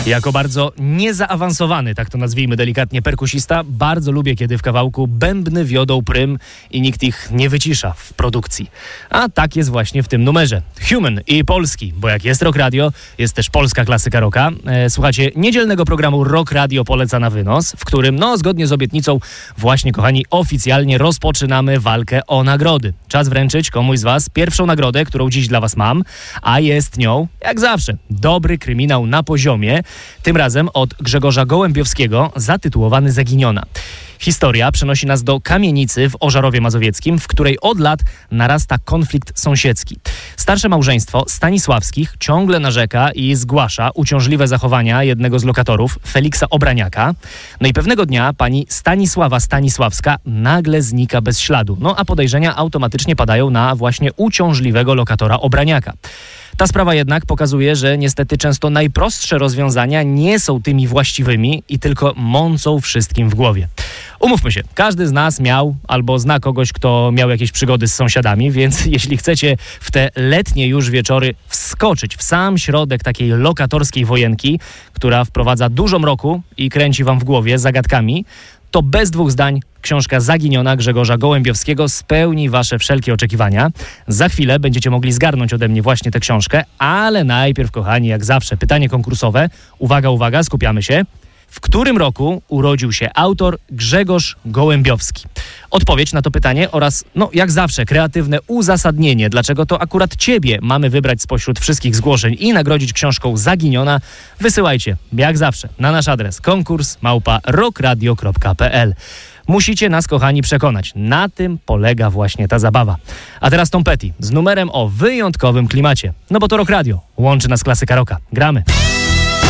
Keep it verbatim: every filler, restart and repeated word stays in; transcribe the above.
Jako bardzo niezaawansowany, tak to nazwijmy delikatnie, perkusista, bardzo lubię, kiedy w kawałku bębny wiodą prym i nikt ich nie wycisza w produkcji. A tak jest właśnie w tym numerze. Human i polski, bo jak jest Rock Radio, jest też polska klasyka rocka. E, słuchacie niedzielnego programu Rock Radio poleca na wynos, w którym, no zgodnie z obietnicą, właśnie kochani, oficjalnie rozpoczynamy walkę o nagrody. Czas wręczyć komuś z was pierwszą nagrodę, którą dziś dla was mam, a jest nią, jak zawsze, dobry kryminał na poziomie, tym razem od Grzegorza Gołębiowskiego, zatytułowany Zaginiona. Historia przenosi nas do kamienicy w Ożarowie Mazowieckim, w której od lat narasta konflikt sąsiedzki. Starsze małżeństwo Stanisławskich ciągle narzeka i zgłasza uciążliwe zachowania jednego z lokatorów, Feliksa Obraniaka. No i pewnego dnia pani Stanisława Stanisławska nagle znika bez śladu. No a podejrzenia automatycznie padają na właśnie uciążliwego lokatora Obraniaka. Ta sprawa jednak pokazuje, że niestety często najprostsze rozwiązania nie są tymi właściwymi i tylko mącą wszystkim w głowie. Umówmy się, każdy z nas miał albo zna kogoś, kto miał jakieś przygody z sąsiadami, więc jeśli chcecie w te letnie już wieczory wskoczyć w sam środek takiej lokatorskiej wojenki, która wprowadza dużo mroku i kręci wam w głowie zagadkami, to bez dwóch zdań książka Zaginiona Grzegorza Gołębiowskiego spełni wasze wszelkie oczekiwania. Za chwilę będziecie mogli zgarnąć ode mnie właśnie tę książkę, ale najpierw, kochani, jak zawsze, pytanie konkursowe. Uwaga, uwaga, skupiamy się. W którym roku urodził się autor Grzegorz Gołębiowski? Odpowiedź na to pytanie oraz, no jak zawsze, kreatywne uzasadnienie, dlaczego to akurat ciebie mamy wybrać spośród wszystkich zgłoszeń i nagrodzić książką Zaginiona, wysyłajcie, jak zawsze, na nasz adres konkurs małpa rockradio kropka p l. Musicie nas, kochani, przekonać. Na tym polega właśnie ta zabawa. A teraz Tom Petty z numerem o wyjątkowym klimacie. No bo to Rock Radio. Łączy nas klasyka rocka. Gramy.